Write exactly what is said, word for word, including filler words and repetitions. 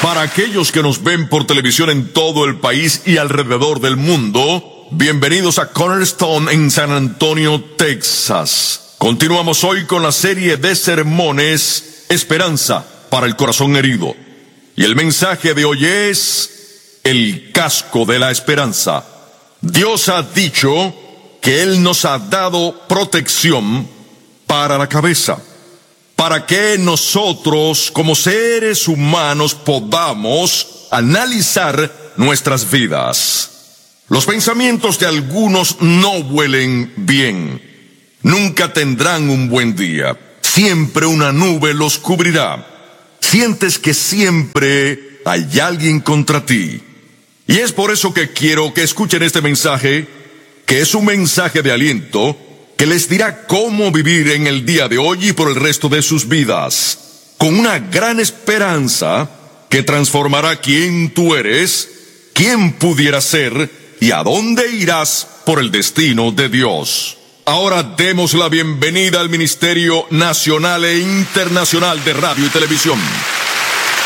Para aquellos que nos ven por televisión en todo el país y alrededor del mundo, bienvenidos a Cornerstone en San Antonio, Texas. Continuamos hoy con la serie de sermones Esperanza para el corazón herido. Y el mensaje de hoy es el casco de la esperanza. Dios ha dicho que Él nos ha dado protección para la cabeza, para que nosotros como seres humanos podamos analizar nuestras vidas. Los pensamientos de algunos no huelen bien, nunca tendrán un buen día, siempre una nube los cubrirá, sientes que siempre hay alguien contra ti. Y es por eso que quiero que escuchen este mensaje, que es un mensaje de aliento, que les dirá cómo vivir en el día de hoy y por el resto de sus vidas, con una gran esperanza que transformará quién tú eres, quién pudieras ser y a dónde irás por el destino de Dios. Ahora demos la bienvenida al Ministerio Nacional e Internacional de Radio y Televisión.